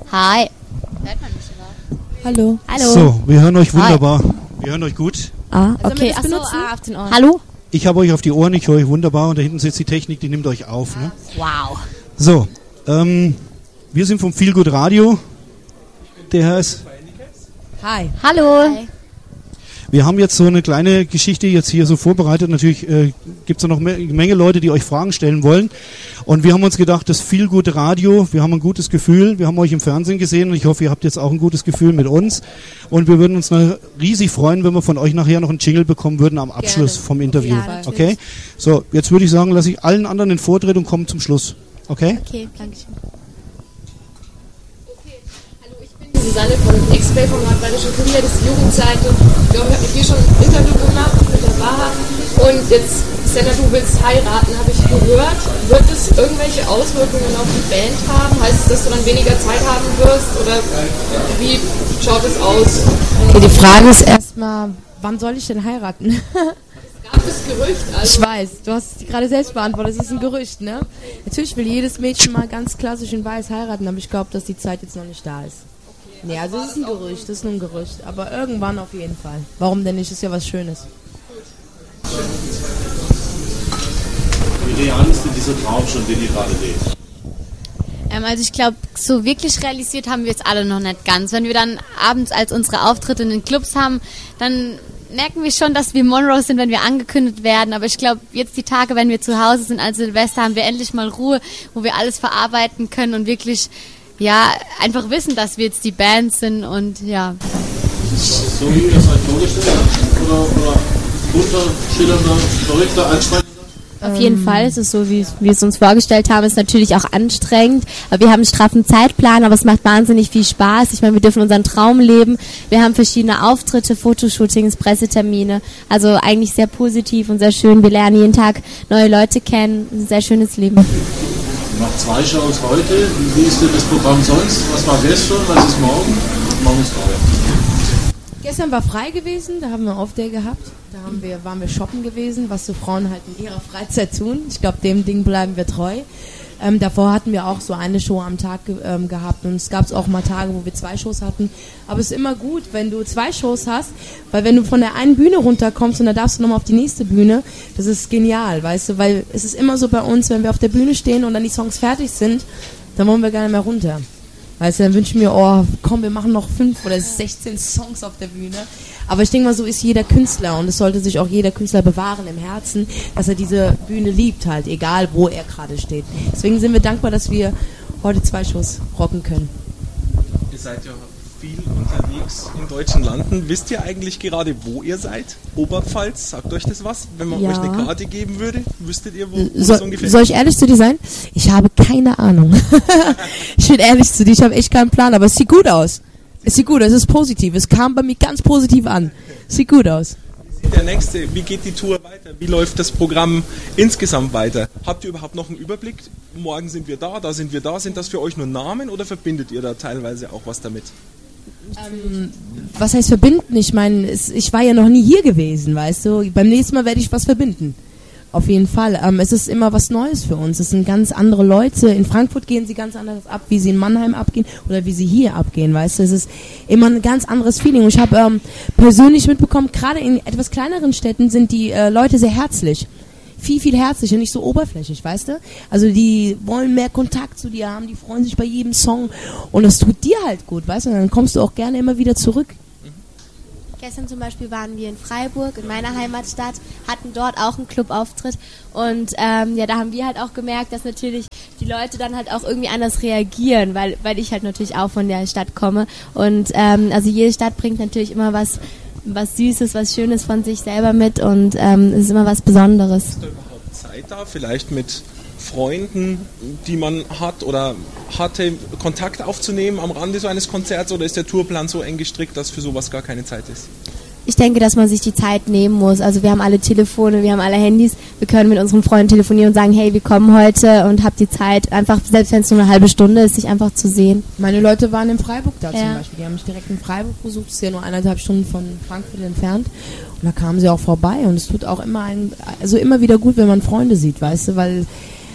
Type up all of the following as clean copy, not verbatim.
Hi. Hört man mich aber? Hallo. Hallo. So, wir hören euch wunderbar. Wir hören euch gut. Okay, Sollen wir das auf den Ohren. Hallo? Ich habe euch auf die Ohren, ich höre euch wunderbar und da hinten sitzt die Technik, die nimmt euch auf. Ne? Wow. So, wir sind vom Feel Good Radio. Der Herr ist... Hi. Hallo. Wir haben jetzt so eine kleine Geschichte jetzt hier so vorbereitet. Natürlich gibt es noch eine Menge Leute, die euch Fragen stellen wollen. Und wir haben uns gedacht, das Feel Good Radio, wir haben ein gutes Gefühl. Wir haben euch im Fernsehen gesehen und ich hoffe, ihr habt jetzt auch ein gutes Gefühl mit uns. Und wir würden uns riesig freuen, wenn wir von euch nachher noch einen Jingle bekommen würden am Abschluss vom Interview. Ja, okay? So, jetzt würde ich sagen, lasse ich allen anderen den Vortritt und komme zum Schluss. Okay? Okay, danke schön. Susanne von X-Play vom Nordrheinischen Kurier, das ist die Jugendseite. Ich glaube, ich habe mit dir schon ein Interview gemacht mit der Baha. Und jetzt, Senna, du willst heiraten, habe ich gehört. Wird es irgendwelche Auswirkungen auf die Band haben? Heißt es, dass du dann weniger Zeit haben wirst? Oder wie schaut es aus? Okay, die Frage ist erstmal, wann soll ich denn heiraten? Gab es Gerücht? Also Ich weiß, du hast es gerade selbst beantwortet, es ist ein Gerücht, ne? Natürlich will jedes Mädchen mal ganz klassisch in weiß heiraten, aber ich glaube, dass die Zeit jetzt noch nicht da ist. Nee, also es ist ein Gerücht, das ist nur ein Gerücht. Aber irgendwann auf jeden Fall. Warum denn nicht? Ist ja was Schönes. Wie real ist denn dieser Traum schon, den ihr gerade lebt? Also ich glaube, so wirklich realisiert haben wir es alle noch nicht ganz. Wenn wir dann abends als unsere Auftritte in den Clubs haben, dann merken wir schon, dass wir Monroe sind, wenn wir angekündigt werden. Aber ich glaube, jetzt die Tage, wenn wir zu Hause sind, als Silvester, haben wir endlich mal Ruhe, wo wir alles verarbeiten können und wirklich... ja, einfach wissen, dass wir jetzt die Band sind und ja. So wie ihr es euch vorgestellt habt? Oder bunter, schillernder, verrückter, ansprechender? Auf jeden Fall ist es so, wie wir es uns vorgestellt haben. Ist natürlich auch anstrengend, aber wir haben einen straffen Zeitplan, aber es macht wahnsinnig viel Spaß. Ich meine, wir dürfen unseren Traum leben. Wir haben verschiedene Auftritte, Fotoshootings, Pressetermine. Also eigentlich sehr positiv und sehr schön. Wir lernen jeden Tag neue Leute kennen. Ein sehr schönes Leben. Nach 2 Shows heute, wie ist denn das Programm sonst? Was war gestern, was ist morgen? Morgen ist frei. Gestern war frei gewesen, da haben wir Off-Day gehabt. Da waren wir shoppen gewesen, was so Frauen halt in ihrer Freizeit tun. Ich glaube, dem Ding bleiben wir treu. Davor hatten wir auch so eine Show am Tag gehabt und es gab auch mal Tage, wo wir 2 Shows hatten. Aber es ist immer gut, wenn du 2 Shows hast, weil wenn du von der einen Bühne runterkommst und dann darfst du nochmal auf die nächste Bühne, das ist genial, weißt du, weil es ist immer so bei uns, wenn wir auf der Bühne stehen und dann die Songs fertig sind, dann wollen wir gar nicht mehr runter. Weißt du, dann wünschen wir, oh komm, wir machen noch 5 oder 16 Songs auf der Bühne. Aber ich denke mal, so ist jeder Künstler und es sollte sich auch jeder Künstler bewahren im Herzen, dass er diese Bühne liebt halt, egal wo er gerade steht. Deswegen sind wir dankbar, dass wir heute 2 Shows rocken können. Ihr seid ja viel unterwegs in deutschen Landen. Wisst ihr eigentlich gerade, wo ihr seid? Oberpfalz, sagt euch das was? Wenn man euch eine Karte geben würde, wüsstet ihr, wo das ungefähr ist? Soll ich ehrlich zu dir sein? Ich habe keine Ahnung. Ich bin ehrlich zu dir, ich habe echt keinen Plan, aber es sieht gut aus. Es sieht gut aus, es ist positiv. Es kam bei mir ganz positiv an. Sieht gut aus. Der nächste, wie geht die Tour weiter? Wie läuft das Programm insgesamt weiter? Habt ihr überhaupt noch einen Überblick? Morgen sind wir da sind wir da. Sind das für euch nur Namen oder verbindet ihr da teilweise auch was damit? Was heißt verbinden? Ich meine, ich war ja noch nie hier gewesen, weißt du. Beim nächsten Mal werde ich was verbinden. Auf jeden Fall. Es ist immer was Neues für uns. Es sind ganz andere Leute. In Frankfurt gehen sie ganz anders ab, wie sie in Mannheim abgehen oder wie sie hier abgehen, weißt du. Es ist immer ein ganz anderes Feeling. Und ich habe persönlich mitbekommen, gerade in etwas kleineren Städten sind die Leute sehr herzlich. Viel herzlicher, nicht so oberflächlich, weißt du? Also die wollen mehr Kontakt zu dir haben, die freuen sich bei jedem Song und das tut dir halt gut, weißt du? Und dann kommst du auch gerne immer wieder zurück. Gestern zum Beispiel waren wir in Freiburg, in meiner Heimatstadt, hatten dort auch einen Clubauftritt und ja, da haben wir halt auch gemerkt, dass natürlich die Leute dann halt auch irgendwie anders reagieren, weil ich halt natürlich auch von der Stadt komme und also jede Stadt bringt natürlich immer was Süßes, was Schönes von sich selber mit und es ist immer was Besonderes. Ist da überhaupt Zeit da, vielleicht mit Freunden, die man hat oder hatte, Kontakt aufzunehmen am Rande so eines Konzerts oder ist der Tourplan so eng gestrickt, dass für sowas gar keine Zeit ist? Ich denke, dass man sich die Zeit nehmen muss. Also wir haben alle Telefone, wir haben alle Handys. Wir können mit unseren Freunden telefonieren und sagen, hey, wir kommen heute und habt die Zeit, einfach, selbst wenn es nur eine halbe Stunde ist, sich einfach zu sehen. Meine Leute waren in Freiburg da zum Beispiel. Die haben mich direkt in Freiburg besucht. Das ist ja nur 1,5 Stunden von Frankfurt entfernt. Und da kamen sie auch vorbei. Und es tut auch immer immer wieder gut, wenn man Freunde sieht, weißt du, weil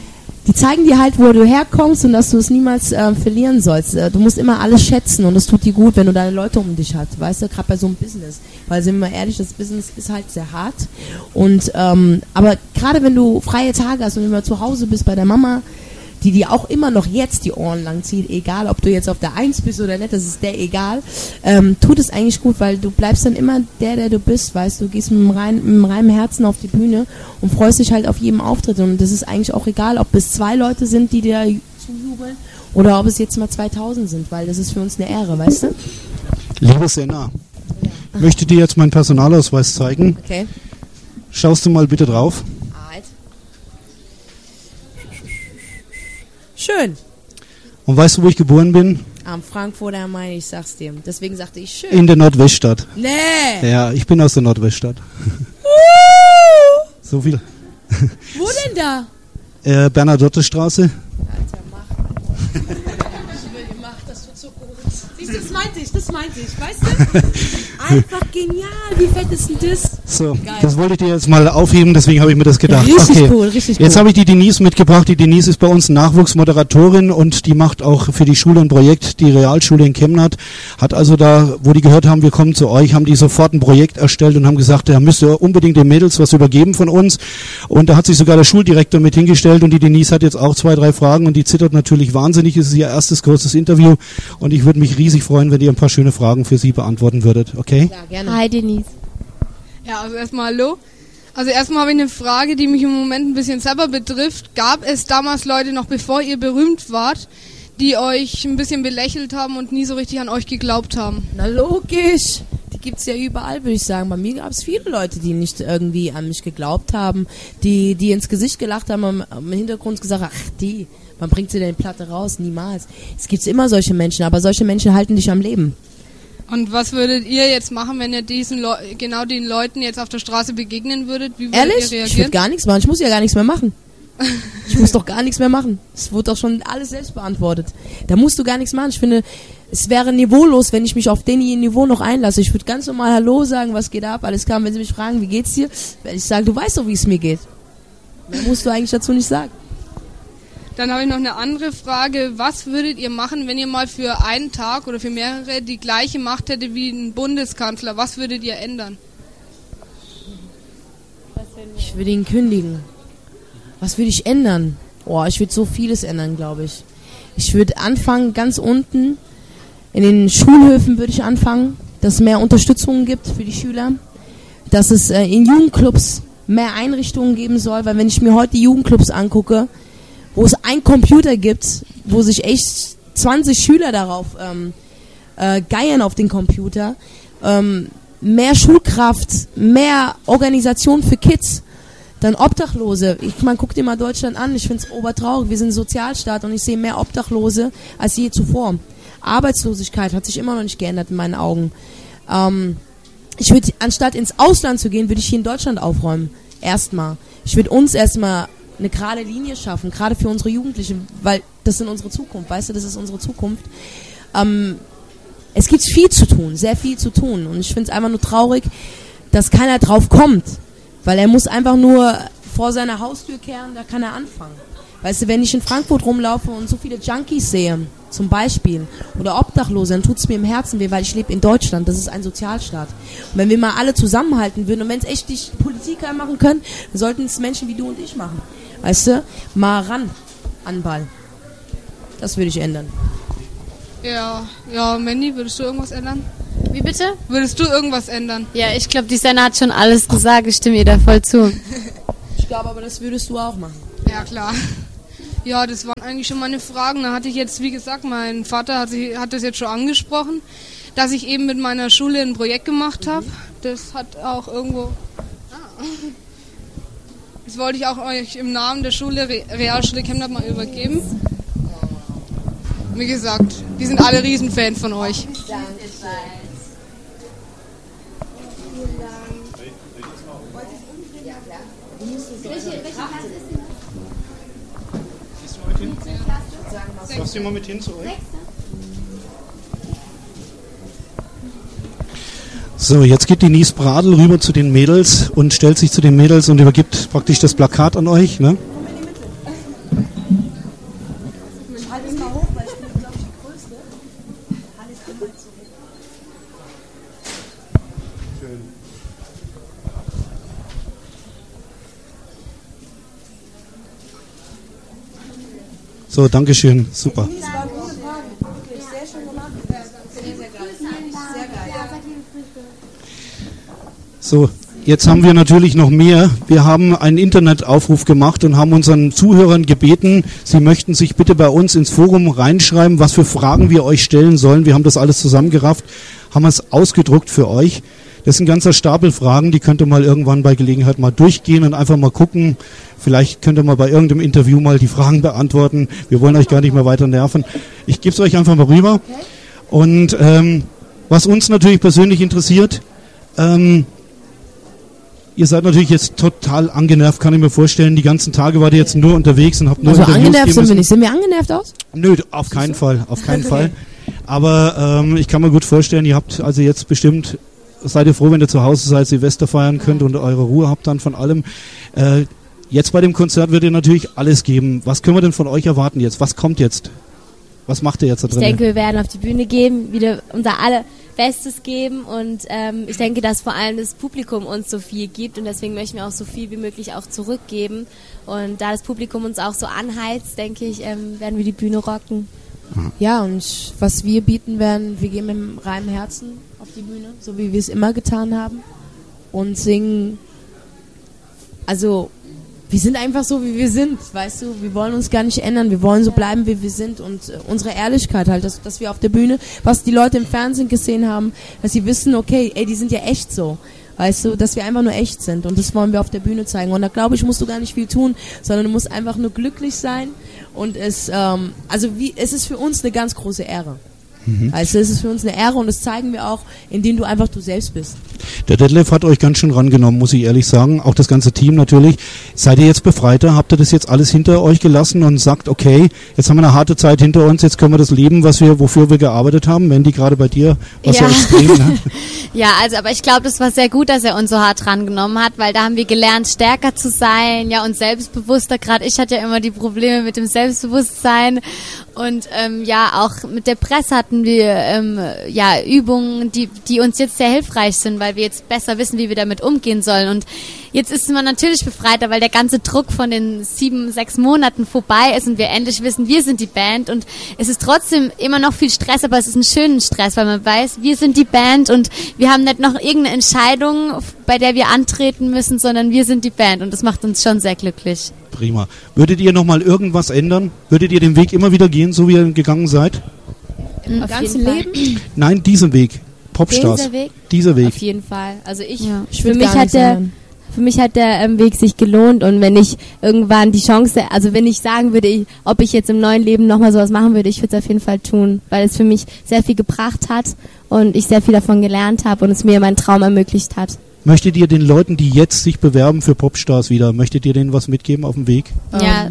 die zeigen dir halt, wo du herkommst und dass du es niemals verlieren sollst. Du musst immer alles schätzen und es tut dir gut, wenn du deine Leute um dich hast, weißt du, gerade bei so einem Business. Weil, sind wir mal ehrlich, das Business ist halt sehr hart. Und aber gerade wenn du freie Tage hast und wenn du zu Hause bist bei der Mama, die dir auch immer noch jetzt die Ohren lang zieht, egal ob du jetzt auf der 1 bist oder nicht, das ist der egal, tut es eigentlich gut, weil du bleibst dann immer der du bist, weißt du, gehst mit einem reinen Herzen auf die Bühne und freust dich halt auf jeden Auftritt und das ist eigentlich auch egal, ob es 2 Leute sind, die dir zujubeln oder ob es jetzt mal 2000 sind, weil das ist für uns eine Ehre, weißt du? Liebe Senna, ich möchte dir jetzt meinen Personalausweis zeigen. Okay. Schaust du mal bitte drauf. Schön. Und weißt du, wo ich geboren bin? Am Frankfurter am Main, ich sag's dir. Deswegen sagte ich schön. In der Nordweststadt. Nee. Ja, ich bin aus der Nordweststadt. So viel. Wo denn da? Bernadottestraße. Alter, mach, das tut so gut. Siehst du, das meinte ich, weißt du? Einfach genial, wie fett ist denn das? So, geil. Das wollte ich dir jetzt mal aufheben, deswegen habe ich mir das gedacht. Richtig cool, richtig cool. Jetzt habe ich die Denise mitgebracht. Die Denise ist bei uns Nachwuchsmoderatorin und die macht auch für die Schule ein Projekt, die Realschule in Chemnat. Hat also da, wo die gehört haben, wir kommen zu euch, haben die sofort ein Projekt erstellt und haben gesagt, da müsst ihr unbedingt den Mädels was übergeben von uns. Und da hat sich sogar der Schuldirektor mit hingestellt und die Denise hat jetzt auch 2, 3 Fragen und die zittert natürlich wahnsinnig. Es ist ihr erstes großes Interview und ich würde mich riesig freuen, wenn ihr ein paar schöne Fragen für sie beantworten würdet. Okay? Ja, gerne. Hi Denise. Ja, also erstmal hallo. Also erstmal habe ich eine Frage, die mich im Moment ein bisschen selber betrifft. Gab es damals Leute, noch bevor ihr berühmt wart, die euch ein bisschen belächelt haben und nie so richtig an euch geglaubt haben? Na logisch. Die gibt's ja überall, würde ich sagen. Bei mir gab es viele Leute, die nicht irgendwie an mich geglaubt haben, die ins Gesicht gelacht haben, im Hintergrund gesagt, ach wann bringt sie denn die Platte raus? Niemals. Es gibt immer solche Menschen, aber solche Menschen halten dich am Leben. Und was würdet ihr jetzt machen, wenn ihr genau den Leuten jetzt auf der Straße begegnen würdet? Wie würdet Ehrlich? ihr reagieren? Ich würde gar nichts machen. Ich muss ja gar nichts mehr machen. Ich muss doch gar nichts mehr machen. Es wurde doch schon alles selbst beantwortet. Da musst du gar nichts machen. Ich finde, es wäre niveaulos, wenn ich mich auf den Niveau noch einlasse. Ich würde ganz normal Hallo sagen, was geht ab, alles klar. Wenn sie mich fragen, wie geht's dir, werde ich sagen, du weißt doch, wie es mir geht. Mehr musst du eigentlich dazu nicht sagen. Dann habe ich noch eine andere Frage. Was würdet ihr machen, wenn ihr mal für einen Tag oder für mehrere die gleiche Macht hättet wie ein Bundeskanzler? Was würdet ihr ändern? Ich würde ihn kündigen. Was würde ich ändern? Ich würde so vieles ändern, glaube ich. Ich würde anfangen, ganz unten, in den Schulhöfen würde ich anfangen, dass es mehr Unterstützung gibt für die Schüler, dass es in Jugendclubs mehr Einrichtungen geben soll, weil wenn ich mir heute die Jugendclubs angucke, wo es einen Computer gibt, wo sich echt 20 Schüler darauf geiern auf den Computer, mehr Schulkraft, mehr Organisation für Kids, dann Obdachlose. Man guckt dir mal Deutschland an, ich finde es obertraurig, wir sind ein Sozialstaat und ich sehe mehr Obdachlose als je zuvor. Arbeitslosigkeit hat sich immer noch nicht geändert in meinen Augen. Ich würde, anstatt ins Ausland zu gehen, würde ich hier in Deutschland aufräumen. Erstmal. Ich würde uns erstmal eine gerade Linie schaffen, gerade für unsere Jugendlichen, weil das ist unsere Zukunft, weißt du, das ist unsere Zukunft. Es gibt viel zu tun, sehr viel zu tun und ich finde es einfach nur traurig, dass keiner drauf kommt, weil er muss einfach nur vor seiner Haustür kehren, da kann er anfangen. Weißt du, wenn ich in Frankfurt rumlaufe und so viele Junkies sehe, zum Beispiel, oder Obdachlose, dann tut es mir im Herzen weh, weil ich lebe in Deutschland, das ist ein Sozialstaat. Und wenn wir mal alle zusammenhalten würden und wenn es echt die Politiker machen können, dann sollten es Menschen wie du und ich machen. Weißt du, mal ran an den Ball. Das würde ich ändern. Ja, Mandy, würdest du irgendwas ändern? Wie bitte? Würdest du irgendwas ändern? Ja, ich glaube, die Senna hat schon alles gesagt. Ich stimme ihr da voll zu. Ich glaube aber, das würdest du auch machen. Ja, klar. Ja, das waren eigentlich schon meine Fragen. Da hatte ich jetzt, wie gesagt, mein Vater hat das jetzt schon angesprochen, dass ich eben mit meiner Schule ein Projekt gemacht habe. Das hat auch irgendwo... Das wollte ich auch euch im Namen der Schule, Realschule Chemnat, mal übergeben. Wie gesagt, die sind alle Riesenfans von euch. Darfst du mal mit hin zu euch? So, jetzt geht Denise Bradl rüber zu den Mädels und stellt sich zu den Mädels und übergibt praktisch das Plakat an euch, ne? Ich halte es mal hoch, weil ich bin, glaube ich, die Größte. Alles immer zurück. Schön. So, Dankeschön. Super. Das war eine gute Frage. Wirklich, sehr schön gemacht. Sehr, sehr geil. Sehr geil. So, jetzt haben wir natürlich noch mehr. Wir haben einen Internetaufruf gemacht und haben unseren Zuhörern gebeten, sie möchten sich bitte bei uns ins Forum reinschreiben, was für Fragen wir euch stellen sollen. Wir haben das alles zusammengerafft, haben es ausgedruckt für euch. Das ist ein ganzer Stapel Fragen, die könnt ihr mal irgendwann bei Gelegenheit mal durchgehen und einfach mal gucken. Vielleicht könnt ihr mal bei irgendeinem Interview mal die Fragen beantworten. Wir wollen euch gar nicht mehr weiter nerven. Ich gebe es euch einfach mal rüber. Und was uns natürlich persönlich interessiert, ihr seid natürlich jetzt total angenervt, kann ich mir vorstellen. Die ganzen Tage wart ihr jetzt nur unterwegs und habt nur Also Interviews angenervt geben sind wir müssen. nicht. Sind wir angenervt aus? Nö, auf keinen Fall, auf keinen Fall. Aber ich kann mir gut vorstellen, ihr habt also jetzt bestimmt, seid ihr froh, wenn ihr zu Hause seid, Silvester feiern könnt und eure Ruhe habt dann von allem. Jetzt bei dem Konzert wird ihr natürlich alles geben. Was können wir denn von euch erwarten jetzt? Was kommt jetzt? Was macht ihr jetzt da Ich drin? denke, wir werden auf die Bühne gehen, wieder unser Allerbestes geben und ich denke, dass vor allem das Publikum uns so viel gibt und deswegen möchten wir auch so viel wie möglich auch zurückgeben und da das Publikum uns auch so anheizt, denke ich, werden wir die Bühne rocken. Ja, und was wir bieten werden, wir gehen mit dem reinen Herzen auf die Bühne, so wie wir es immer getan haben und singen, also wir sind einfach so, wie wir sind, weißt du, wir wollen uns gar nicht ändern, wir wollen so bleiben, wie wir sind und unsere Ehrlichkeit halt, dass wir auf der Bühne, was die Leute im Fernsehen gesehen haben, dass sie wissen, okay, ey, die sind ja echt so, weißt du, dass wir einfach nur echt sind und das wollen wir auf der Bühne zeigen und da glaube ich, musst du gar nicht viel tun, sondern du musst einfach nur glücklich sein und es ist für uns eine ganz große Ehre. Also es ist für uns eine Ehre und das zeigen wir auch, indem du einfach du selbst bist. Der Detlef hat euch ganz schön rangenommen, muss ich ehrlich sagen. Auch das ganze Team natürlich. Seid ihr jetzt befreiter? Habt ihr das jetzt alles hinter euch gelassen und sagt, okay, jetzt haben wir eine harte Zeit hinter uns, jetzt können wir das leben, wofür wir gearbeitet haben? Mandy, gerade bei dir, was ja extrem, ne? Ja, also, aber ich glaube, das war sehr gut, dass er uns so hart rangenommen hat, weil da haben wir gelernt, stärker zu sein, ja, und selbstbewusster. Gerade ich hatte ja immer die Probleme mit dem Selbstbewusstsein und auch mit der Presse hatten wir Übungen, die uns jetzt sehr hilfreich sind, weil wir jetzt besser wissen, wie wir damit umgehen sollen. Und jetzt ist man natürlich befreiter, weil der ganze Druck von den 7-6 Monaten vorbei ist und wir endlich wissen, wir sind die Band. Und es ist trotzdem immer noch viel Stress, aber es ist ein schöner Stress, weil man weiß, wir sind die Band und wir haben nicht noch irgendeine Entscheidung, bei der wir antreten müssen, sondern wir sind die Band und das macht uns schon sehr glücklich. Prima. Würdet ihr nochmal irgendwas ändern? Würdet ihr den Weg immer wieder gehen, so wie ihr gegangen seid? Im ganzen Leben? Nein, diesen Weg. Popstars. Dieser Weg. Auf jeden Fall. Also ich würde gar nichts ändern. Für mich hat der Weg sich gelohnt und wenn ich irgendwann die Chance, also wenn ich sagen würde, ob ich jetzt im neuen Leben nochmal sowas machen würde, ich würde es auf jeden Fall tun, weil es für mich sehr viel gebracht hat und ich sehr viel davon gelernt habe und es mir meinen Traum ermöglicht hat. Möchtet ihr den Leuten, die jetzt sich bewerben für Popstars wieder, möchtet ihr denen was mitgeben auf dem Weg? Ja,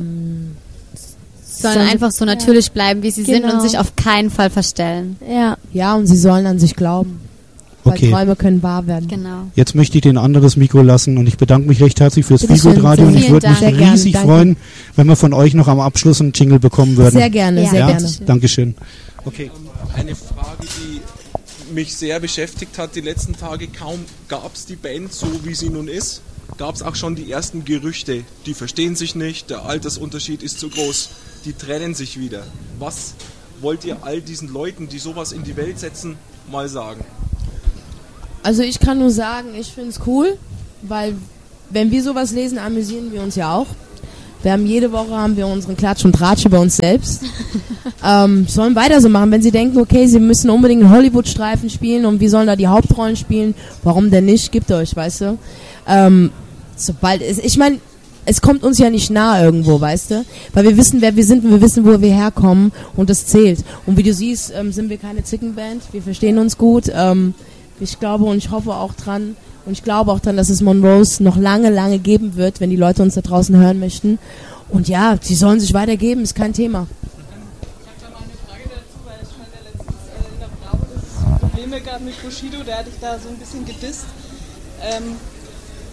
sollen einfach so natürlich bleiben, wie sie sind und sich auf keinen Fall verstellen. Ja, und sie sollen an sich glauben. Weil Träume können wahr werden. Genau. Jetzt möchte ich den anderen das Mikro lassen und ich bedanke mich recht herzlich fürs Feelgood-Radio und ich würde mich riesig freuen, wenn wir von euch noch am Abschluss einen Jingle bekommen würden. Sehr gerne, sehr gerne. Dankeschön. Okay. Eine Frage, die mich sehr beschäftigt hat die letzten Tage. Kaum gab es die Band so, wie sie nun ist, gab es auch schon die ersten Gerüchte. Die verstehen sich nicht, der Altersunterschied ist zu groß, die trennen sich wieder. Was wollt ihr all diesen Leuten, die sowas in die Welt setzen, mal sagen? Also ich kann nur sagen, ich finde es cool, weil wenn wir sowas lesen, amüsieren wir uns ja auch. Jede Woche haben wir unseren Klatsch und Tratsch über uns selbst. Sollen weiter so machen, wenn sie denken, okay, sie müssen unbedingt einen Hollywood-Streifen spielen und wir sollen da die Hauptrollen spielen, warum denn nicht, gibt euch, weißt du. Es kommt uns ja nicht nah irgendwo, weißt du, weil wir wissen, wer wir sind und wir wissen, wo wir herkommen und das zählt. Und wie du siehst, sind wir keine Zickenband, wir verstehen uns gut, ich glaube und ich hoffe auch dran und ich glaube auch dran, dass es Monroes noch lange, lange geben wird, wenn die Leute uns da draußen hören möchten. Und ja, sie sollen sich weitergeben, ist kein Thema. Ich habe da mal eine Frage dazu, weil es stand ja letztens in der Bravo, dass es Probleme gab mit Bushido, der hat dich da so ein bisschen gedisst.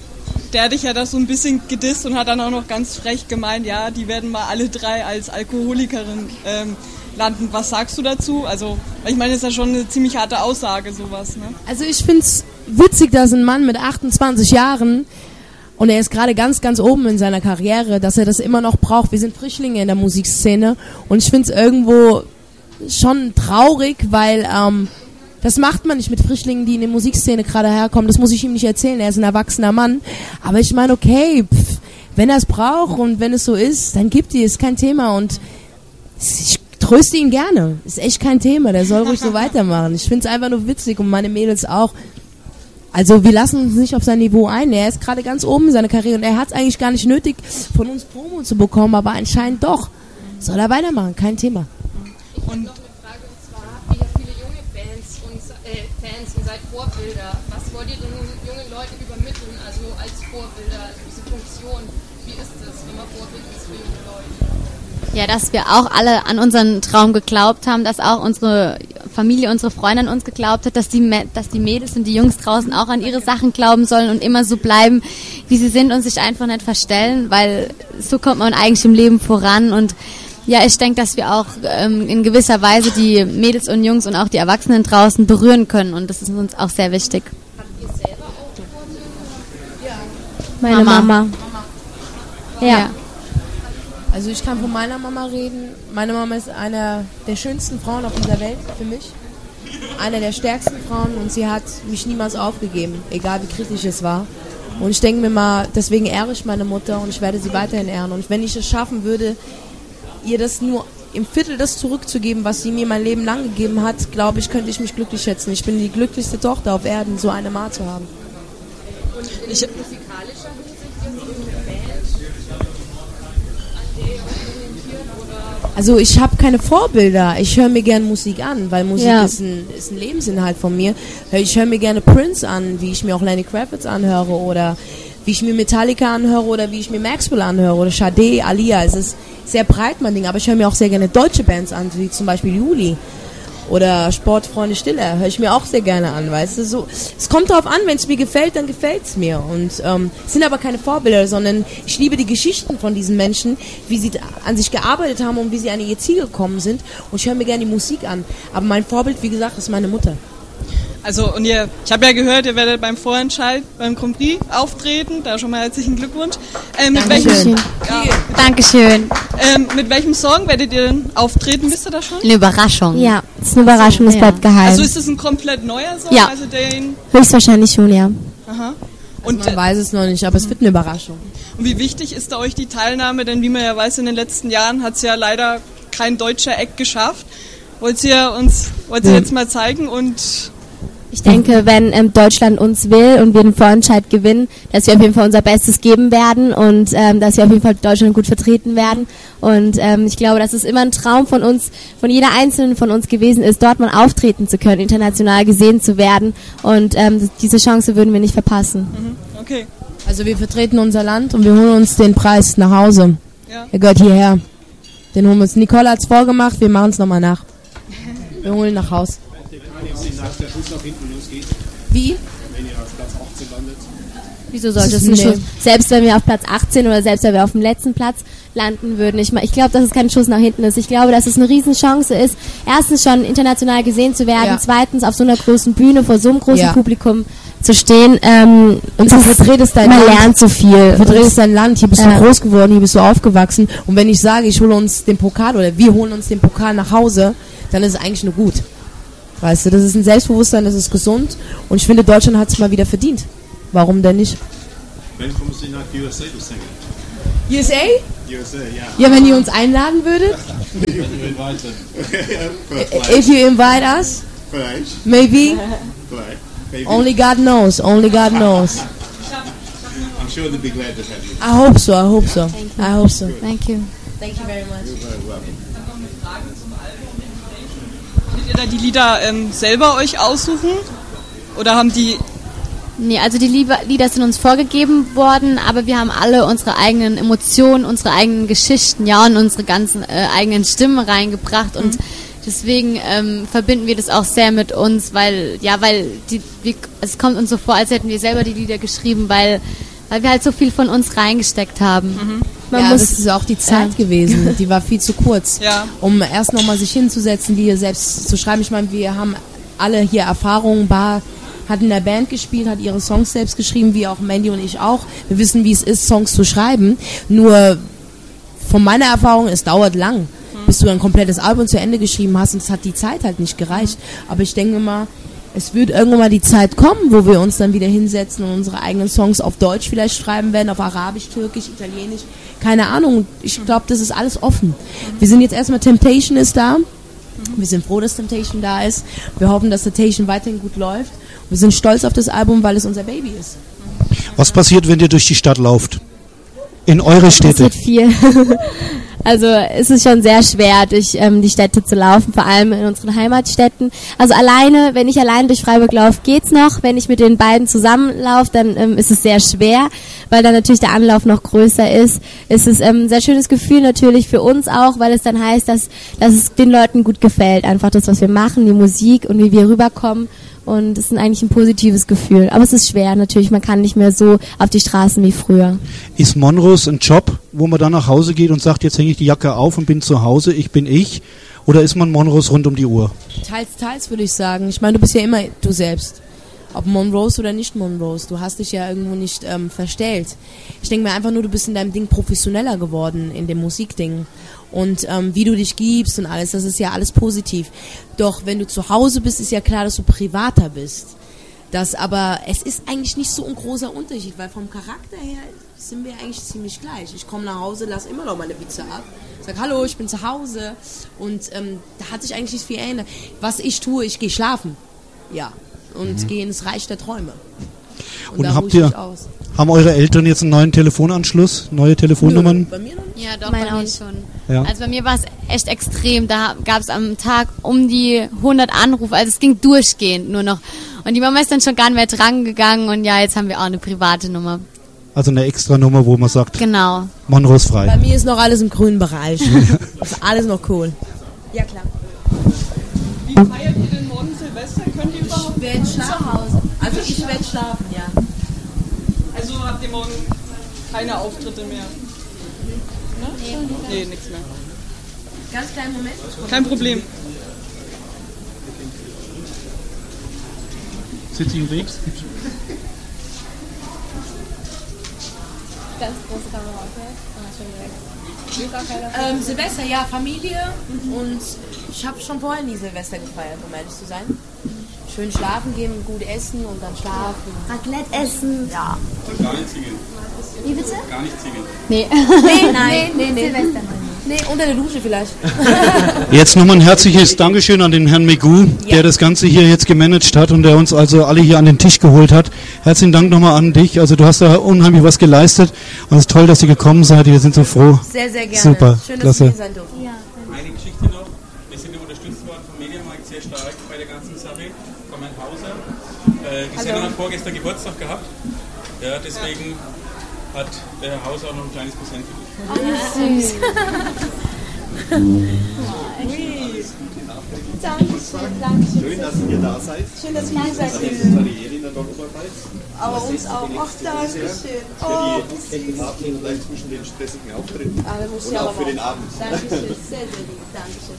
der hat dich ja da so ein bisschen gedisst und hat dann auch noch ganz frech gemeint, ja, die werden mal alle 3 als Alkoholikerin landen. Was sagst du dazu? Also, ich meine, das ist ja schon eine ziemlich harte Aussage, sowas, ne? Also ich find's witzig, dass ein Mann mit 28 Jahren, und er ist gerade ganz, ganz oben in seiner Karriere, dass er das immer noch braucht. Wir sind Frischlinge in der Musikszene und ich find's irgendwo schon traurig, weil das macht man nicht mit Frischlingen, die in die Musikszene gerade herkommen. Das muss ich ihm nicht erzählen, er ist ein erwachsener Mann. Aber ich meine, okay, wenn er es braucht und wenn es so ist, dann gibt die, ist kein Thema. Und ich tröste ihn gerne, ist echt kein Thema, der soll ruhig so weitermachen. Ich finde es einfach nur witzig und meine Mädels auch. Also wir lassen uns nicht auf sein Niveau ein, er ist gerade ganz oben in seiner Karriere und er hat es eigentlich gar nicht nötig, von uns Promo zu bekommen, aber anscheinend doch. Soll er weitermachen, kein Thema. Ich habe noch eine Frage, und zwar habt ihr ja viele junge Bands und Fans und seid Vorbilder. Was wollt ihr denn jungen Leuten übermitteln, also als Vorbilder, also diese Funktion? Wie ist das, wenn man Vorbild ist für junge Leute? Ja, dass wir auch alle an unseren Traum geglaubt haben, dass auch unsere Familie, unsere Freundin an uns geglaubt hat, dass die Mädels und die Jungs draußen auch an ihre Sachen glauben sollen und immer so bleiben, wie sie sind und sich einfach nicht verstellen, weil so kommt man eigentlich im Leben voran. Und ja, ich denke, dass wir auch in gewisser Weise die Mädels und Jungs und auch die Erwachsenen draußen berühren können und das ist uns auch sehr wichtig. Habt ihr selber auch Vorbilder? Ja. Meine Mama. Ja. Also ich kann von meiner Mama reden. Meine Mama ist eine der schönsten Frauen auf dieser Welt für mich. Eine der stärksten Frauen und sie hat mich niemals aufgegeben, egal wie kritisch es war. Und ich denke mir mal, deswegen ehre ich meine Mutter und ich werde sie weiterhin ehren. Und wenn ich es schaffen würde, ihr das nur im Viertel das zurückzugeben, was sie mir mein Leben lang gegeben hat, glaube ich, könnte ich mich glücklich schätzen. Ich bin die glücklichste Tochter auf Erden, so eine Ma zu haben. Und in musikalischer Hinsicht jetzt irgendeine Band, an der ihr euch orientiert, oder? Also ich habe keine Vorbilder. Ich höre mir gerne Musik an, weil Musik ist ein Lebensinhalt von mir. Ich höre mir gerne Prince an, wie ich mir auch Lenny Kravitz anhöre oder wie ich mir Metallica anhöre oder wie ich mir Maxwell anhöre oder Sade, Alia. Es ist sehr breit mein Ding, aber ich höre mir auch sehr gerne deutsche Bands an, wie zum Beispiel Juli oder Sportfreunde Stille. Höre ich mir auch sehr gerne an, weißt du. So, es kommt darauf an, wenn es mir gefällt, dann gefällt es mir. Und es sind aber keine Vorbilder, sondern ich liebe die Geschichten von diesen Menschen, wie sie an sich gearbeitet haben und wie sie an ihr Ziel gekommen sind. Und ich höre mir gerne die Musik an. Aber mein Vorbild, wie gesagt, ist meine Mutter. Also, und ich habe ja gehört, ihr werdet beim Vorentscheid beim Grand Prix auftreten. Da schon mal herzlichen Glückwunsch. Dankeschön. Dankeschön. Mit welchem Song werdet ihr denn auftreten? Wisst ihr das schon? Eine Überraschung. Ja, das ist eine Überraschung, das bleibt geheim. Also ist es ein komplett neuer Song? Ja. Also den Höchstwahrscheinlich schon, ja. Aha. Und man weiß es noch nicht, aber es wird eine Überraschung. Und wie wichtig ist da euch die Teilnahme? Denn wie man ja weiß, in den letzten Jahren hat es ja leider kein deutscher Act geschafft. Wollt ihr jetzt mal zeigen und... Ich denke, wenn Deutschland uns will und wir den Vorentscheid gewinnen, dass wir auf jeden Fall unser Bestes geben werden und dass wir auf jeden Fall Deutschland gut vertreten werden. Und ich glaube, dass es immer ein Traum von uns, von jeder Einzelnen von uns gewesen ist, dort mal auftreten zu können, international gesehen zu werden. Und diese Chance würden wir nicht verpassen. Okay. Also wir vertreten unser Land und wir holen uns den Preis nach Hause. Ja. Er gehört hierher. Den holen wir uns. Nicole hat es vorgemacht, wir machen es nochmal nach. Wir holen ihn nach Haus. Dass der Schuss nach hinten losgeht, Wie? wenn ihr auf Platz 18 landet. Wieso sollte es ein Schuss? Selbst wenn wir auf Platz 18 oder selbst wenn wir auf dem letzten Platz landen würden. Ich glaube, dass es kein Schuss nach hinten ist. Ich glaube, dass es eine Riesenchance ist, erstens schon international gesehen zu werden, zweitens auf so einer großen Bühne vor so einem großen Publikum zu stehen. Und du vertretest dein Land. Man lernt so viel. Du vertretest dein Land, hier bist du groß geworden, hier bist du aufgewachsen. Und wenn ich sage, ich hole uns den Pokal oder wir holen uns den Pokal nach Hause, dann ist es eigentlich nur gut. Weißt du, das ist ein Selbstbewusstsein, das ist gesund und ich finde, Deutschland hat es mal wieder verdient. Warum denn nicht? Wenn kommst du nach USA zu singen? USA? USA, ja. Ja, wenn ihr uns einladen würdet? If you invite us? Vielleicht. Maybe? Vielleicht. Only God knows, only God knows. I'm sure they'd be glad to have you. I hope so, I hope so. I hope so. Thank you. Thank you very much. You're very welcome. Könnt ihr da die Lieder selber euch aussuchen? Oder haben die... Nee, also die Lieder sind uns vorgegeben worden, aber wir haben alle unsere eigenen Emotionen, unsere eigenen Geschichten, ja, und unsere ganzen eigenen Stimmen reingebracht und deswegen verbinden wir das auch sehr mit uns, weil es kommt uns so vor, als hätten wir selber die Lieder geschrieben, weil weil wir halt so viel von uns reingesteckt haben. Man muss, das ist auch die Zeit gewesen, die war viel zu kurz, um erst nochmal sich hinzusetzen, die selbst zu schreiben. Ich meine, wir haben alle hier Erfahrungen, Bar hat in der Band gespielt, hat ihre Songs selbst geschrieben, wie auch Mandy und ich auch. Wir wissen, wie es ist, Songs zu schreiben. Nur von meiner Erfahrung, es dauert lang, bis du ein komplettes Album zu Ende geschrieben hast, und es hat die Zeit halt nicht gereicht. Aber ich denke mal, es wird irgendwann mal die Zeit kommen, wo wir uns dann wieder hinsetzen und unsere eigenen Songs auf Deutsch vielleicht schreiben werden, auf Arabisch, Türkisch, Italienisch, keine Ahnung. Ich glaube, das ist alles offen. Wir sind jetzt erstmal, Temptation ist da. Wir sind froh, dass Temptation da ist. Wir hoffen, dass Temptation weiterhin gut läuft. Wir sind stolz auf das Album, weil es unser Baby ist. Was passiert, wenn ihr durch die Stadt lauft? In eure Städte? Es passiert viel. Also es ist schon sehr schwer, durch die Städte zu laufen, vor allem in unseren Heimatstädten. Also wenn ich alleine durch Freiburg laufe, geht's noch. Wenn ich mit den beiden zusammenlaufe, dann ist es sehr schwer, weil dann natürlich der Anlauf noch größer ist. Es ist ein sehr schönes Gefühl natürlich für uns auch, weil es dann heißt, dass es den Leuten gut gefällt. Einfach das, was wir machen, die Musik und wie wir rüberkommen. Und es ist eigentlich ein positives Gefühl. Aber es ist schwer natürlich, man kann nicht mehr so auf die Straßen wie früher. Ist Monrose ein Job, wo man dann nach Hause geht und sagt, jetzt hänge ich die Jacke auf und bin zu Hause, ich bin ich? Oder ist man Monrose rund um die Uhr? Teils würde ich sagen. Ich meine, du bist ja immer du selbst. Ob Monrose oder nicht Monrose. Du hast dich ja irgendwo nicht verstellt. Ich denke mir einfach nur, du bist in deinem Ding professioneller geworden, in dem Musikding. Und wie du dich gibst und alles, das ist ja alles positiv. Doch wenn du zu Hause bist, ist ja klar, dass du privater bist. Aber es ist eigentlich nicht so ein großer Unterschied, weil vom Charakter her sind wir eigentlich ziemlich gleich. Ich komme nach Hause, lasse immer noch meine Pizza ab, sag hallo, ich bin zu Hause, und da hat sich eigentlich nicht viel geändert. Was ich tue, ich gehe schlafen, und gehe ins Reich der Träume. Und da haben eure Eltern jetzt einen neuen Telefonanschluss, neue Telefonnummern? Nö, bei mir noch nicht. Ja, doch, bei mir schon. Ja. Also bei mir war es echt extrem. Da gab es am Tag um die 100 Anrufe. Also es ging durchgehend nur noch. Und die Mama ist dann schon gar nicht mehr dran gegangen. Und ja, jetzt haben wir auch eine private Nummer. Also eine extra Nummer, wo man sagt, genau, Monrose frei. Bei mir ist noch alles im grünen Bereich. Ist alles noch cool. Ja, klar. Wie feiert ihr denn morgen Silvester? Könnt ihr überhaupt Ich werde schlafen. Zu Hause. Also ich werde schlafen, ja. Also habt ihr morgen keine Auftritte mehr? Ne? Nee, nichts mehr. Ganz kleinen Moment. Kein Problem. Sitzt ihr unterwegs? Ganz große Kamera, okay? Silvester, ja, Familie. Und ich habe schon vorher nie Silvester gefeiert, um ehrlich zu sein. Schön schlafen gehen, gut essen und dann schlafen. Raclette essen. Ja. Und gar nicht singen. Wie bitte? Gar nicht singen. Nee. Nee. Silvester. Nee, unter der Dusche vielleicht. Jetzt nochmal ein herzliches Dankeschön an den Herrn Megu, der das Ganze hier jetzt gemanagt hat und der uns also alle hier an den Tisch geholt hat. Herzlichen Dank nochmal an dich. Also du hast da unheimlich was geleistet und es ist toll, dass ihr gekommen seid. Wir sind so froh. Sehr, sehr gerne. Super, schön, dass klasse. ihr hier sein durften. Ja. Eine Geschichte noch. Wir sind ja unterstützt worden vom Mediamarkt sehr stark bei der ganzen Sache. Von Herrn Hauser. Die Sendung hat vorgestern Geburtstag gehabt. Ja, deswegen hat der Herr Hauser auch noch ein kleines Präsent für dich. Süß. Dankeschön. Schön, dass ihr da seid. Schön, dass ihr hier seid. Karriere in der Nordarbeit. Aber uns auch. Ach, Dankeschön. Für die echten Taten und zwischen den stressigen Auftritten. Und auch für den Abend. Dankeschön. Sehr, sehr lieb. Dankeschön.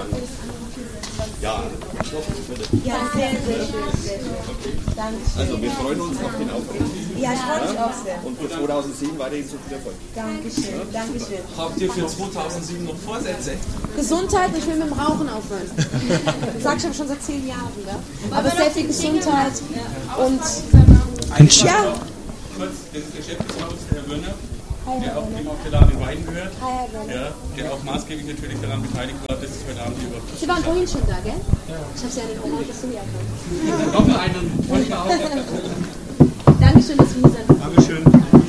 Ja, Ja, sehr, sehr schön. Dankeschön. also wir freuen uns auf den Auftritt. Ja, ich freue mich auch sehr. Und für 2007 weiterhin so viel Erfolg. Dankeschön. Dankeschön. Habt ihr für 2007 noch Vorsätze? Gesundheit, ich will mit dem Rauchen aufhören. Das sag ich aber schon seit 10 Jahren. Ja? Aber sehr viel Gesundheit und ja. Kurz, das Geschäftshaus, der Herr Wörner, der auch eben auf der Laden in Weiden gehört, der auch maßgeblich natürlich daran beteiligt war, dass es heute Abend hier überhaupt Sie waren vorhin schon da, gell? Ich hab's ja in den Ohren gestört. noch einen Folge auch. Dankeschön, dass wir hier sind. Dankeschön.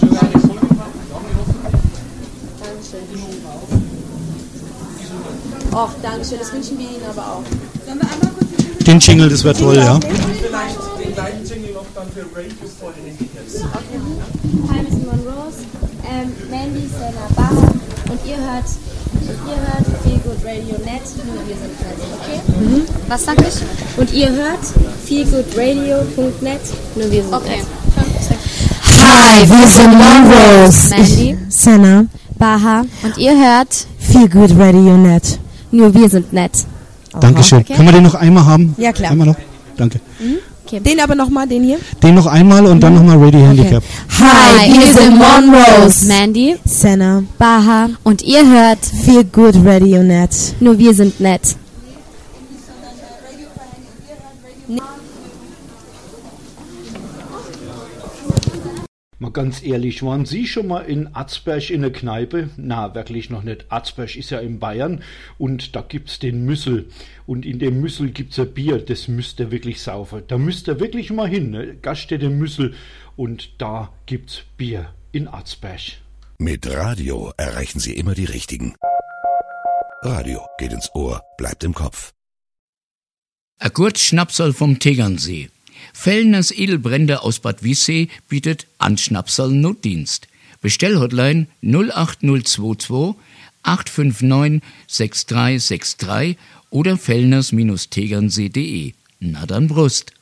Och, Dankeschön, das wünschen wir Ihnen aber auch. Den Jingle, das wäre toll, ja. Vielleicht den gleichen Jingle noch dann für Radio vor den Indicators. Hi, wir sind Monrose, Mandy, Senna, Baha und ihr hört Feel Good Radio Net, nur wir sind Net, okay? Was sag ich? Und ihr hört feelgoodradio.net, nur wir sind Net. Hi, wir sind Monrose. Mandy, Senna. Baha. Und ihr hört Feel Good Radio Net. Nur wir sind nett. Dankeschön. Okay. Können wir den noch einmal haben? Ja, klar. Einmal noch? Danke. Okay. Den aber nochmal, den hier. Den noch einmal und dann nochmal Ready Handicap. Hi, wir sind Monrose. Mandy, Senna. Baha. und ihr hört Feel Good Radio Net. Nur wir sind nett. Mal ganz ehrlich, waren Sie schon mal in Atzberg in der Kneipe? Na, wirklich noch nicht. Atzberg ist ja in Bayern und da gibt's den Müssel. Und in dem Müssel gibt's ein Bier, das müsst ihr wirklich saufen. Da müsst ihr wirklich mal hin, ne? Gaststätte Müssel und da gibt's Bier in Atzberg. Mit Radio erreichen Sie immer die Richtigen. Radio geht ins Ohr, bleibt im Kopf. Ein Kurzschnapsal vom Tegernsee. Fellners Edelbrände aus Bad Wiessee bietet Anschnapsal Notdienst. Bestellhotline 08022 859 6363 oder fellners-tegernsee.de. Na dann Brust.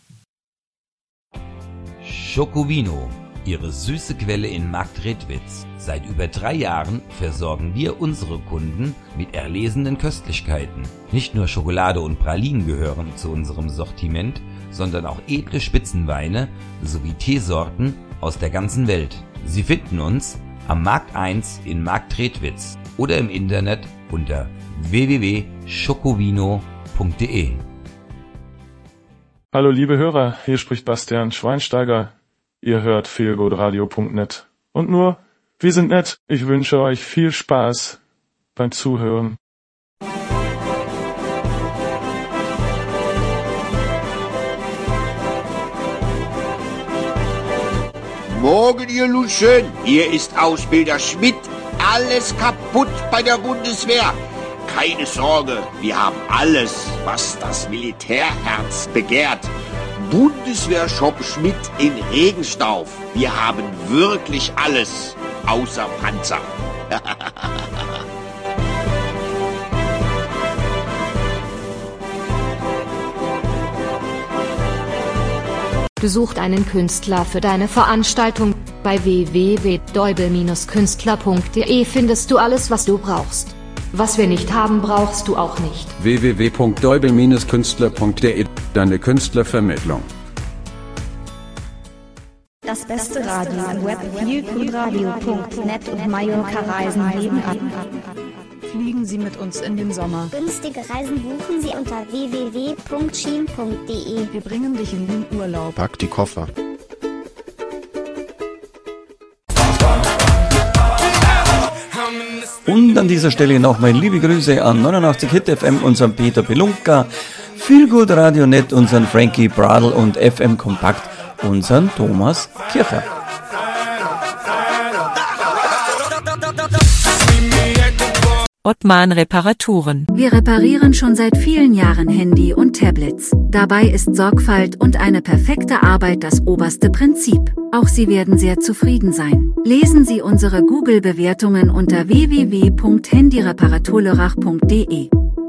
Schokowino, Ihre süße Quelle in Marktredwitz. Seit über 3 Jahren versorgen wir unsere Kunden mit erlesenen Köstlichkeiten. Nicht nur Schokolade und Pralinen gehören zu unserem Sortiment, sondern auch edle Spitzenweine sowie Teesorten aus der ganzen Welt. Sie finden uns am Markt 1 in Marktredwitz oder im Internet unter www.schokowino.de. Hallo liebe Hörer, hier spricht Bastian Schweinsteiger. Ihr hört feelgoodradio.net. Und nur, wir sind nett. Ich wünsche euch viel Spaß beim Zuhören. Morgen, ihr Luschen. Hier ist Ausbilder Schmidt. Alles kaputt bei der Bundeswehr. Keine Sorge, wir haben alles, was das Militärherz begehrt. Bundeswehrshop Schmidt in Regenstauf. Wir haben wirklich alles, außer Panzer. Besucht einen Künstler für deine Veranstaltung. Bei www.deubel-künstler.de findest du alles, was du brauchst. Was wir nicht haben, brauchst du auch nicht. www.deubel-künstler.de, deine Künstlervermittlung. Das beste Radio im Web, feelgoodradio.net und Mallorca Reisen nebenan. Fliegen Sie mit uns in den Sommer. Günstige Reisen buchen Sie unter www.shein.de. Wir bringen dich in den Urlaub. Pack die Koffer. Und an dieser Stelle nochmal liebe Grüße an 89 Hit FM, unseren Peter Belunka, Feelgood Radio Net, unseren Frankie Bradl und FM Kompakt, unseren Thomas Kircher. Ottmann Reparaturen. Wir reparieren schon seit vielen Jahren Handy und Tablets. Dabei ist Sorgfalt und eine perfekte Arbeit das oberste Prinzip. Auch Sie werden sehr zufrieden sein. Lesen Sie unsere Google-Bewertungen unter www.handyreparaturlerach.de.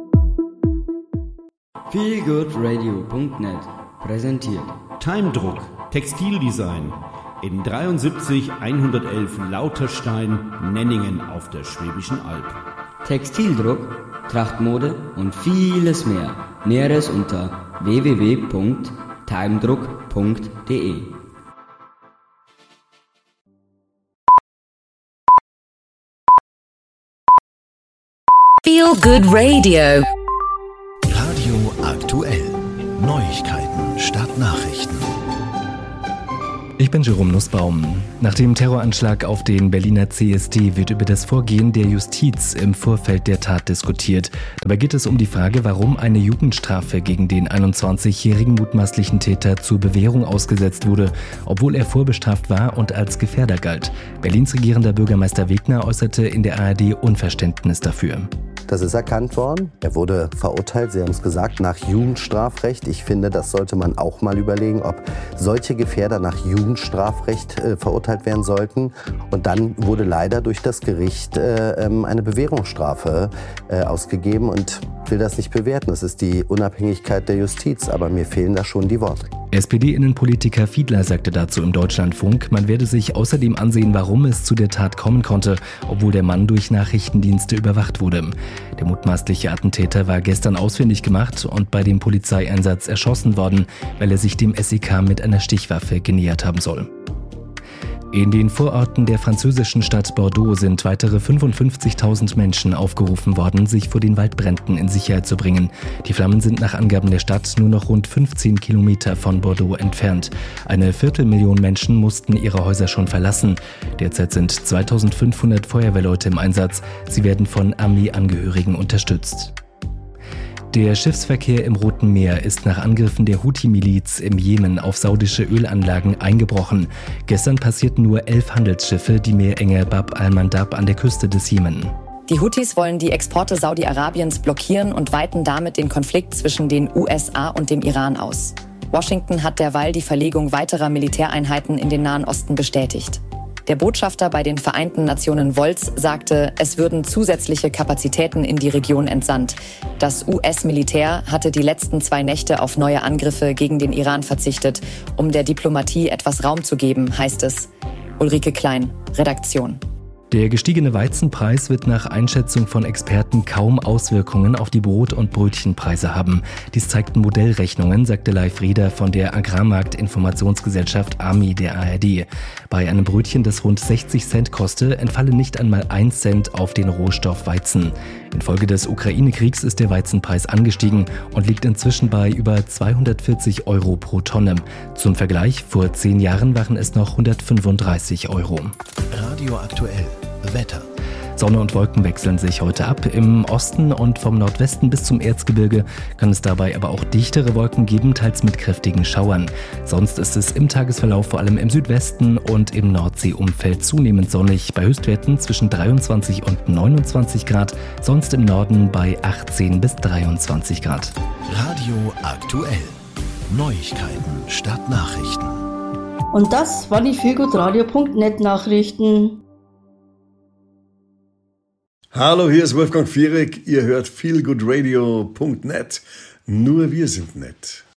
Feelgoodradio.net präsentiert Timedruck, Textildesign in 73 111 Lauterstein, Nenningen auf der Schwäbischen Alb. Textildruck, Trachtmode und vieles mehr. Näheres unter www.timedruck.de. Feel Good Radio. Radio aktuell. Neuigkeiten statt Nachrichten. Ich bin Jerome Nussbaum. Nach dem Terroranschlag auf den Berliner CSD wird über das Vorgehen der Justiz im Vorfeld der Tat diskutiert. Dabei geht es um die Frage, warum eine Jugendstrafe gegen den 21-jährigen mutmaßlichen Täter zur Bewährung ausgesetzt wurde, obwohl er vorbestraft war und als Gefährder galt. Berlins regierender Bürgermeister Wegner äußerte in der ARD Unverständnis dafür. Das ist erkannt worden. Er wurde verurteilt, Sie haben es gesagt, nach Jugendstrafrecht. Ich finde, das sollte man auch mal überlegen, ob solche Gefährder nach Jugendstrafrecht verurteilt werden sollten. Und dann wurde leider durch das Gericht eine Bewährungsstrafe ausgegeben. Und will das nicht bewerten. Das ist die Unabhängigkeit der Justiz, aber mir fehlen da schon die Worte. SPD-Innenpolitiker Fiedler sagte dazu im Deutschlandfunk, man werde sich außerdem ansehen, warum es zu der Tat kommen konnte, obwohl der Mann durch Nachrichtendienste überwacht wurde. Der mutmaßliche Attentäter war gestern ausfindig gemacht und bei dem Polizeieinsatz erschossen worden, weil er sich dem SEK mit einer Stichwaffe genähert haben soll. In den Vororten der französischen Stadt Bordeaux sind weitere 55.000 Menschen aufgerufen worden, sich vor den Waldbränden in Sicherheit zu bringen. Die Flammen sind nach Angaben der Stadt nur noch rund 15 Kilometer von Bordeaux entfernt. Eine Viertelmillion Menschen mussten ihre Häuser schon verlassen. Derzeit sind 2.500 Feuerwehrleute im Einsatz. Sie werden von Armeeangehörigen unterstützt. Der Schiffsverkehr im Roten Meer ist nach Angriffen der Houthi-Miliz im Jemen auf saudische Ölanlagen eingebrochen. Gestern passierten nur 11 Handelsschiffe die Meerenge Bab al-Mandab an der Küste des Jemen. Die Houthis wollen die Exporte Saudi-Arabiens blockieren und weiten damit den Konflikt zwischen den USA und dem Iran aus. Washington hat derweil die Verlegung weiterer Militäreinheiten in den Nahen Osten bestätigt. Der Botschafter bei den Vereinten Nationen Wolz sagte, es würden zusätzliche Kapazitäten in die Region entsandt. Das US-Militär hatte die letzten 2 Nächte auf neue Angriffe gegen den Iran verzichtet, um der Diplomatie etwas Raum zu geben, heißt es. Ulrike Klein, Redaktion. Der gestiegene Weizenpreis wird nach Einschätzung von Experten kaum Auswirkungen auf die Brot- und Brötchenpreise haben. Dies zeigten Modellrechnungen, sagte Leif Rieder von der Agrarmarkt-Informationsgesellschaft AMI der ARD. Bei einem Brötchen, das rund 60 Cent koste, entfalle nicht einmal 1 Cent auf den Rohstoff Weizen. Infolge des Ukraine-Kriegs ist der Weizenpreis angestiegen und liegt inzwischen bei über 240 Euro pro Tonne. Zum Vergleich, vor 10 Jahren waren es noch 135 Euro. Radio aktuell. Wetter. Sonne und Wolken wechseln sich heute ab. Im Osten und vom Nordwesten bis zum Erzgebirge kann es dabei aber auch dichtere Wolken geben, teils mit kräftigen Schauern. Sonst ist es im Tagesverlauf vor allem im Südwesten und im Nordseeumfeld zunehmend sonnig, bei Höchstwerten zwischen 23 und 29 Grad, sonst im Norden bei 18 bis 23 Grad. Radio aktuell. Neuigkeiten statt Nachrichten. Und das war die feelgoodradio.net Nachrichten. Hallo, hier ist Wolfgang Fierek. Ihr hört feelgoodradio.net. Nur wir sind nett.